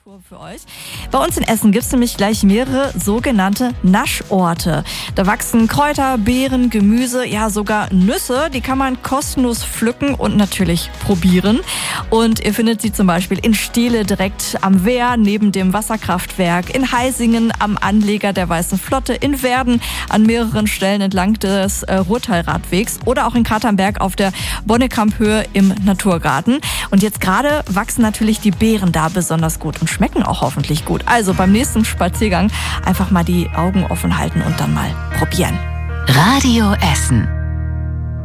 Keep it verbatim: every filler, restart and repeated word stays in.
Tour für euch. Bei uns in Essen gibt es nämlich gleich mehrere sogenannte Naschorte. Da wachsen Kräuter, Beeren, Gemüse, ja sogar Nüsse. Die kann man kostenlos pflücken und natürlich probieren. Und ihr findet sie zum Beispiel in Steele direkt am Wehr neben dem Wasserkraftwerk, in Heisingen am Anleger der Weißen Flotte, in Werden an mehreren Stellen entlang des äh, Ruhrtalradwegs oder auch in Katernberg auf der Bonnekamp-Höhe im Naturgarten. Und jetzt gerade wachsen natürlich die Beeren da besonders gut und schmecken auch hoffentlich gut. Also beim nächsten Spaziergang einfach mal die Augen offen halten und dann mal probieren. Radio Essen.